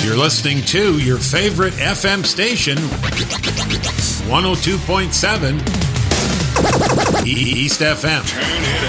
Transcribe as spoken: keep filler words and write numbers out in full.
You're listening to your favorite F M station, one oh two point seven East F M. Turn it